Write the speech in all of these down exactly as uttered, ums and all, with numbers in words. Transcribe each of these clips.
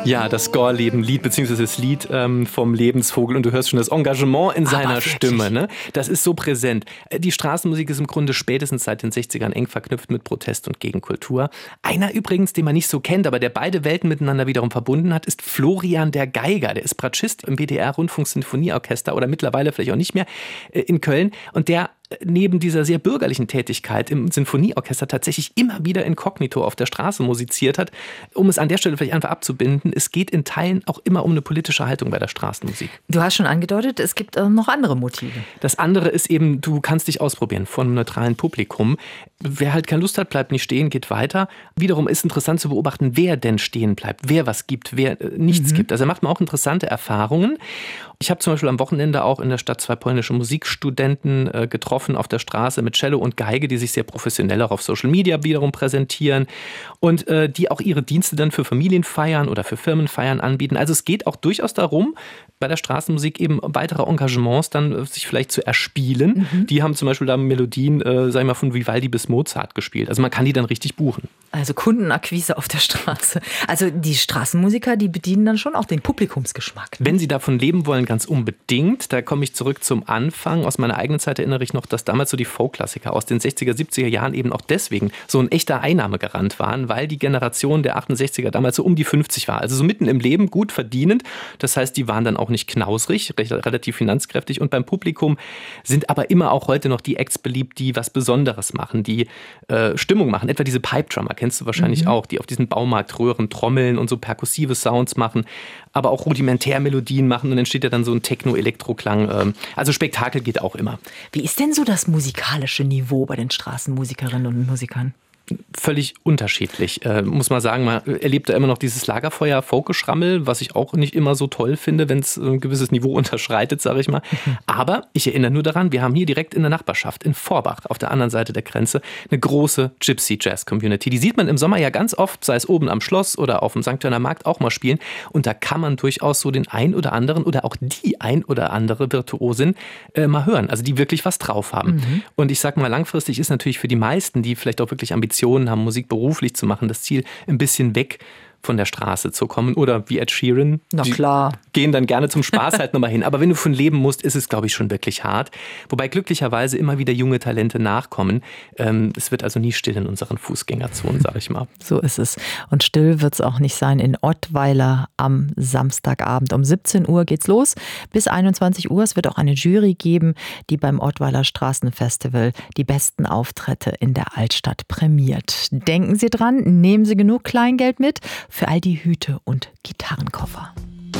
Ja, das Gorleben-Lied, beziehungsweise das Lied ähm, vom Lebensvogel. Und du hörst schon das Engagement in seiner Stimme. Ne? Das ist so präsent. Die Straßenmusik ist im Grunde spätestens seit den sechzigern eng verknüpft mit Protest und Gegenkultur. Einer übrigens, den man nicht so kennt, aber der beide Welten miteinander wiederum verbunden hat, ist Florian der Geiger. Der ist Bratschist im W D R-Rundfunksinfonieorchester oder mittlerweile vielleicht auch nicht mehr äh, in Köln. Und der neben dieser sehr bürgerlichen Tätigkeit im Sinfonieorchester tatsächlich immer wieder inkognito auf der Straße musiziert hat. Um es an der Stelle vielleicht einfach abzubinden, es geht in Teilen auch immer um eine politische Haltung bei der Straßenmusik. Du hast schon angedeutet, es gibt noch andere Motive. Das andere ist eben, du kannst dich ausprobieren vor einem neutralen Publikum. Wer halt keine Lust hat, bleibt nicht stehen, geht weiter. Wiederum ist interessant zu beobachten, wer denn stehen bleibt, wer was gibt, wer nichts mhm. gibt. Also da macht man auch interessante Erfahrungen. Ich habe zum Beispiel am Wochenende auch in der Stadt zwei polnische Musikstudenten äh, getroffen auf der Straße mit Cello und Geige, die sich sehr professionell auch auf Social Media wiederum präsentieren und äh, die auch ihre Dienste dann für Familienfeiern oder für Firmenfeiern anbieten. Also es geht auch durchaus darum, bei der Straßenmusik eben weitere Engagements dann äh, sich vielleicht zu erspielen. Mhm. Die haben zum Beispiel da Melodien, äh, sag ich mal, von Vivaldi bis Mozart gespielt. Also man kann die dann richtig buchen. Also Kundenakquise auf der Straße. Also die Straßenmusiker, die bedienen dann schon auch den Publikumsgeschmack. Ne? Wenn sie davon leben wollen, ganz unbedingt. Da komme ich zurück zum Anfang. Aus meiner eigenen Zeit erinnere ich noch, dass damals so die Folk-Klassiker aus den sechziger, siebziger Jahren eben auch deswegen so ein echter Einnahmegarant waren, weil die Generation der achtundsechziger damals so um die fünfzig war. Also so mitten im Leben, gut verdienend. Das heißt, die waren dann auch nicht knausrig, recht, relativ finanzkräftig. Und beim Publikum sind aber immer auch heute noch die Acts beliebt, die was Besonderes machen, die äh, Stimmung machen. Etwa diese Pipe-Drummer, kennst du wahrscheinlich mhm. auch, die auf diesen Baumarktröhren trommeln und so perkussive Sounds machen, aber auch Rudimentärmelodien machen und dann entsteht ja dann so ein Techno-Elektro-Klang. Also Spektakel geht auch immer. Wie ist denn so das musikalische Niveau bei den Straßenmusikerinnen und Musikern? Völlig unterschiedlich, äh, muss man sagen. Man erlebt da immer noch dieses Lagerfeuer-Folkgeschrammel, was ich auch nicht immer so toll finde, wenn es ein gewisses Niveau unterschreitet, sage ich mal. Mhm. Aber ich erinnere nur daran, wir haben hier direkt in der Nachbarschaft, in Vorbach, auf der anderen Seite der Grenze, eine große Gypsy-Jazz-Community. Die sieht man im Sommer ja ganz oft, sei es oben am Schloss oder auf dem Sankt Johanner Markt auch mal spielen. Und da kann man durchaus so den ein oder anderen oder auch die ein oder andere Virtuosin äh, mal hören, also die wirklich was drauf haben. Mhm. Und ich sag mal, langfristig ist natürlich für die meisten, die vielleicht auch wirklich Ambitionen haben, Musik beruflich zu machen, das Ziel ein bisschen weg von der Straße zu kommen. Oder wie Ed Sheeran. Na klar. Gehen dann gerne zum Spaß halt nochmal hin. Aber wenn du von leben musst, ist es, glaube ich, schon wirklich hart. Wobei glücklicherweise immer wieder junge Talente nachkommen. Ähm, es wird also nie still in unseren Fußgängerzonen, sage ich mal. So ist es. Und still wird es auch nicht sein in Ottweiler am Samstagabend. Um siebzehn Uhr geht's los. Bis einundzwanzig Uhr. Es wird auch eine Jury geben, die beim Ottweiler Straßenfestival die besten Auftritte in der Altstadt prämiert. Denken Sie dran, nehmen Sie genug Kleingeld mit für all die Hüte und Gitarrenkoffer.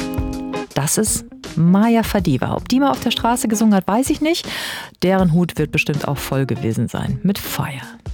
Das ist Maja Fadiva. Ob die mal auf der Straße gesungen hat, weiß ich nicht. Deren Hut wird bestimmt auch voll gewesen sein mit Fire.